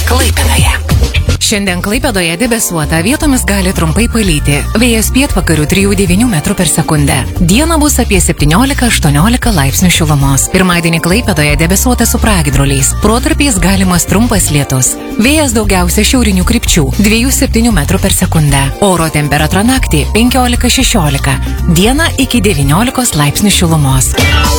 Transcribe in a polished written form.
Klaipėdoje. Šiandien Klaipėdoje debesuota, vietomis gali trumpai palyti. Vėjas pietvakarių 3–9 metrų per sekundę. Dieną bus apie 17–18 laipsnių šilumos. Pirmadienį Klaipėdoje debesuota su pragiedruliais. Protarpiais galimas trumpas lietus. Vėjas daugiausia šiaurinių krypčių 2–7 metrų per sekundę. Oro temperatūra naktį 15–16. Dieną iki 19 laipsnių šilumos.